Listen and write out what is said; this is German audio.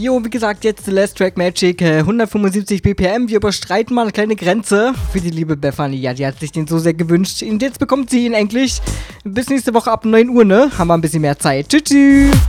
Jo, wie gesagt, jetzt The Last Track Magic, 175 BPM. Wir überstreiten mal eine kleine Grenze für die liebe Bethany. Ja, die hat sich den so sehr gewünscht. Und jetzt bekommt sie ihn endlich. Bis nächste Woche ab 9 Uhr, ne? Haben wir ein bisschen mehr Zeit. Tschüss.